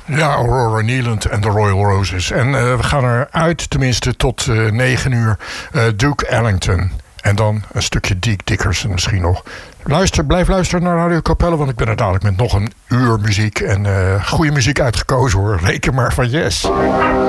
Ja, Aurora Neeland en de Royal Roses. En we gaan eruit, tenminste tot 9 uur, Duke Ellington. En dan een stukje Deke Dickerson misschien nog. Blijf luisteren naar Radio Capelle, want ik ben er dadelijk met nog een uur muziek. En goede muziek uitgekozen hoor. Reken maar van yes.